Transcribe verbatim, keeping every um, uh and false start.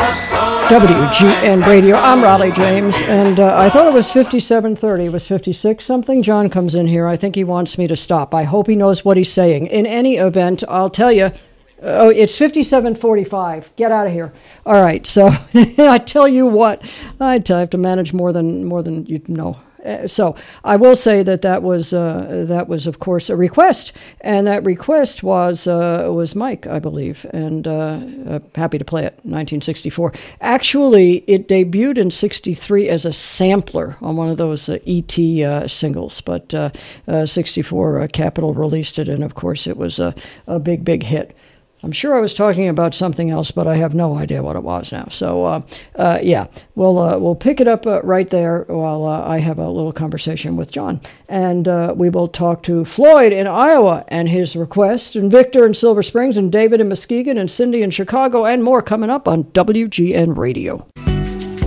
W G N Radio. I'm Raleigh James, and uh, I thought it was fifty-seven thirty. It was fifty-six something. John comes in here. I think he wants me to stop. I hope he knows what he's saying. In any event, I'll tell you, oh, it's fifty-seven forty-five. Get out of here. All right, so I tell you what, I have to manage more than more than you know. Uh, so I will say that that was uh, that was of course a request, and that request was uh, was Mike, I believe, and uh, uh, happy to play it. nineteen sixty-four. Actually, it debuted in sixty-three as a sampler on one of those uh, E T uh, singles, but uh, uh, sixty-four uh, Capitol released it, and of course it was a, a big big hit. I'm sure I was talking about something else, but I have no idea what it was now. So, uh, uh, yeah, we'll uh, we'll pick it up uh, right there while uh, I have a little conversation with John. And uh, we will talk to Floyd in Iowa and his request, and Victor in Silver Springs, and David in Muskegon, and Cindy in Chicago, and more coming up on W G N Radio.